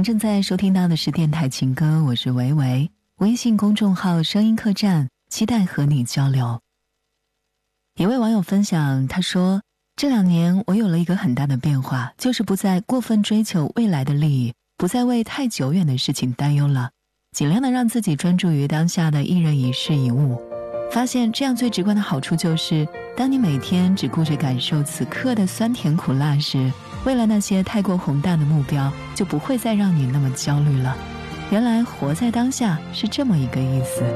您正在收听到的是电台情歌，我是维维，微信公众号声音客栈，期待和你交流。一位网友分享，他说，这2年我有了一个很大的变化，就是不再过分追求未来的利益，不再为太久远的事情担忧了，尽量的让自己专注于当下的一人一事一物。发现这样最直观的好处就是，当你每天只顾着感受此刻的酸甜苦辣时，未来那些太过宏大的目标就不会再让你那么焦虑了。原来活在当下是这么一个意思。